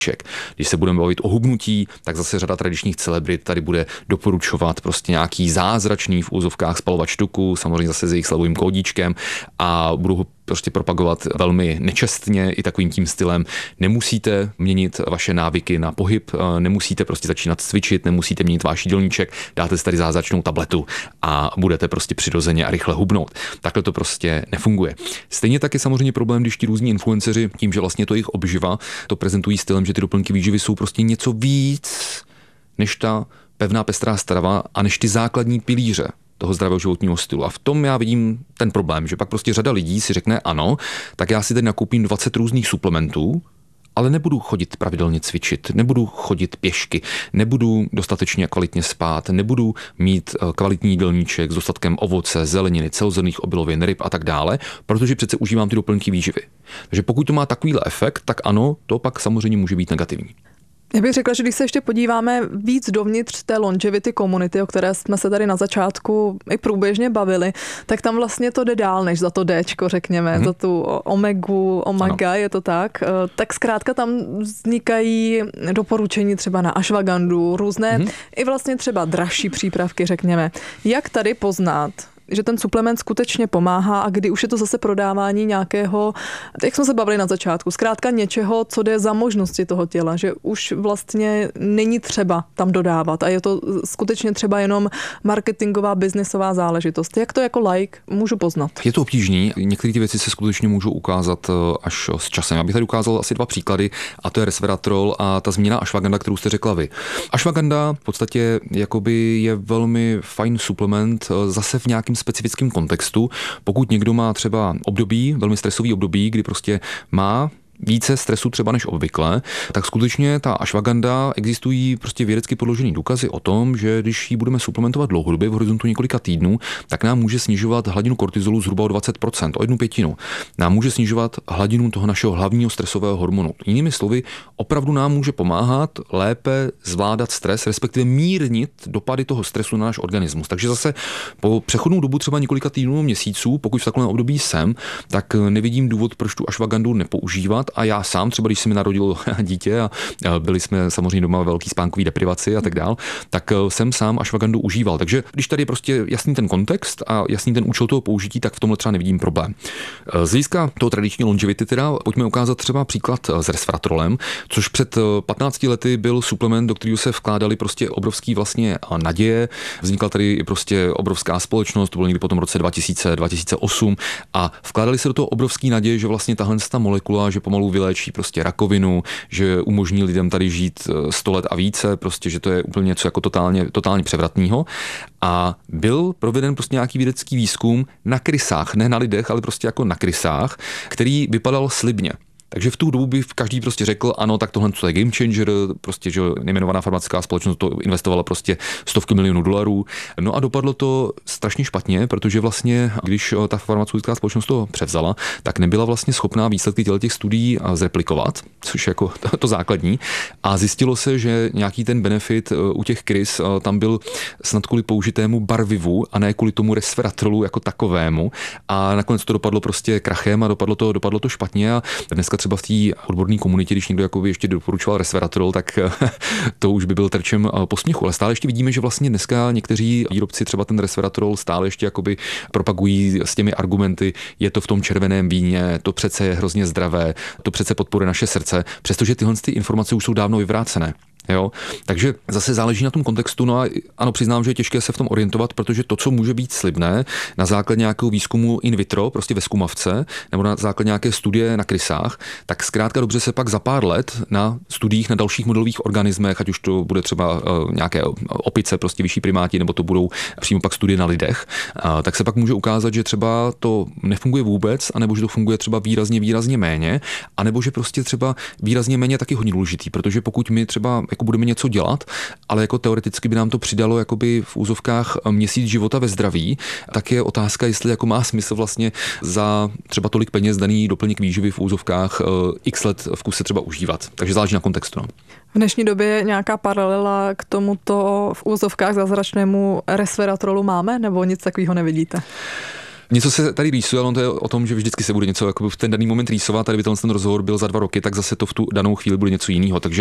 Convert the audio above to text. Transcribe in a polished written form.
Když se budeme bavit o hubnutí, tak zase řada tradičních celebrit tady bude doporučovat prostě nějaký zázračný v úzovkách spalovač tuku, samozřejmě zase s jejich slevovým kódíčkem a budu ho prostě propagovat velmi nečestně i takovým tím stylem. Nemusíte měnit vaše návyky na pohyb, nemusíte prostě začínat cvičit, nemusíte měnit váš jídelníček, dáte si tady zázračnou tabletu a budete prostě přirozeně a rychle hubnout. Takhle to prostě nefunguje. Stejně tak je samozřejmě problém, když ti různí influenceři tím, že vlastně to jejich obživa, to prezentují stylem, že ty doplňky výživy jsou prostě něco víc než ta pevná pestrá strava a než ty základní pilíře toho zdravého životního stylu. A v tom já vidím ten problém, že pak prostě řada lidí si řekne ano, tak já si teď nakoupím 20 různých suplementů, ale nebudu chodit pravidelně cvičit, nebudu chodit pěšky, nebudu dostatečně kvalitně spát, nebudu mít kvalitní jídelníček s dostatkem ovoce, zeleniny, celozrnných obilovin, ryb a tak dále, protože přece užívám ty doplňky výživy. Takže pokud to má takovýhle efekt, tak ano, to pak samozřejmě může být negativní. Já bych řekla, že když se ještě podíváme víc dovnitř té longevity komunity, o které jsme se tady na začátku i průběžně bavili, tak tam vlastně to jde dál než za to Dčko, řekněme, za tu omega, je to tak. Tak zkrátka tam vznikají doporučení třeba na ashwagandu, různé i vlastně třeba dražší přípravky, řekněme. Jak tady poznat, že ten suplement skutečně pomáhá a kdy už je to zase prodávání nějakého, jak jsme se bavili na začátku, zkrátka něčeho, co jde za možnosti toho těla, že už vlastně není třeba tam dodávat a je to skutečně třeba jenom marketingová, biznesová záležitost. Jak to jako laik můžu poznat? Je to obtížný, některé ty věci se skutečně můžou ukázat až s časem. Já bych tady ukázal asi 2 příklady a to je resveratrol a ta zmíněná ashwaganda, kterou jste řekla vy. Ashwaganda v podstatě jakoby je velmi fajn suplement zase v nějakým specifickém kontextu. Pokud někdo má třeba období, velmi stresový období, kdy prostě má více stresu třeba než obvykle, tak skutečně ta ashwaganda existují prostě vědecky podložený důkazy o tom, že když ji budeme suplementovat dlouhodobě v horizontu několika týdnů, tak nám může snižovat hladinu kortizolu zhruba o 20%, o 1/5. Nám může snižovat hladinu toho našeho hlavního stresového hormonu. Jinými slovy, opravdu nám může pomáhat lépe zvládat stres, respektive mírnit dopady toho stresu na náš organismus. Takže zase po přechodnou dobu třeba několika týdnů, měsíců, pokud v takovém období jsem, tak nevidím důvod, proč tu ashwagandu nepoužívat. A já sám třeba, když se mi narodilo dítě a byli jsme samozřejmě doma velký spánkový deprivaci a tak dál, tak jsem sám ashwagandu užíval. Takže když tady je prostě jasný ten kontext a jasný ten účel toho použití, tak v tomhle třeba nevidím problém. Z hlediska toho tradiční longevity teda pojďme ukázat třeba příklad s resveratrolem, což před 15 lety byl suplement, do kterého se vkládaly prostě obrovský vlastně naděje. Vznikla tady prostě obrovská společnost, to bylo někdy potom v roce 2008 a vkládali se do toho obrovský naděje, že vlastně tahle molekula, že pomalu vyléčí prostě rakovinu, že umožní lidem tady žít 100 let a více, prostě, že to je úplně něco jako totálně převratného. A byl proveden prostě nějaký vědecký výzkum na krysách, ne na lidech, ale prostě jako na krysách, který vypadal slibně. Takže v tu dobu by každý prostě řekl, ano, tak tohle je game changer, prostě, že nejmenovaná farmaceutická společnost to investovala prostě stovky milionů dolarů. No a dopadlo to strašně špatně, protože vlastně, když ta farmaceutická společnost to převzala, tak nebyla vlastně schopná výsledky těch studií zreplikovat, což je jako to základní. A zjistilo se, že nějaký ten benefit u těch krys tam byl snad kvůli použitému barvivu a ne kvůli tomu resveratrolu jako takovému. A nakonec to dopadlo prostě krachem a dopadlo to špatně a dneska třeba v té odborné komunitě, když někdo jako ještě doporučoval resveratrol, tak to už by byl terčem posměchu. Ale stále ještě vidíme, že vlastně dneska někteří výrobci třeba ten resveratrol stále ještě jakoby propagují s těmi argumenty, je to v tom červeném víně, to přece je hrozně zdravé, to přece podporuje naše srdce, přestože tyhle informace už jsou dávno vyvrácené. Jo? Takže zase záleží na tom kontextu, no a ano, přiznám, že je těžké se v tom orientovat, protože to, co může být slibné na základě nějakého výzkumu in vitro, prostě ve zkumavce, nebo na základě nějaké studie na krysách, tak zkrátka dobře se pak za pár let na studiích na dalších modelových organismech, ať už to bude třeba nějaké opice, prostě vyšší primáti, nebo to budou přímo pak studie na lidech, tak se pak může ukázat, že třeba to nefunguje vůbec, anebo že to funguje třeba výrazně méně, anebo že prostě třeba výrazně méně taky hodně důležitý, protože pokud my třeba jako budeme něco dělat, ale jako teoreticky by nám to přidalo jakoby v úzovkách měsíc života ve zdraví, tak je otázka, jestli jako má smysl vlastně za třeba tolik peněz daný doplněk výživy v úzovkách x let v kuse třeba užívat. Takže záleží na kontextu. No. V dnešní době nějaká paralela k tomuto v úzovkách zázračnému resveratrolu máme, nebo nic takového nevidíte? Něco se tady rýsuje, ale on to je o tom, že vždycky se bude něco jako v ten daný moment rýsovat, tady by ten rozhovor byl za 2 roky, tak zase to v tu danou chvíli bude něco jiného. Takže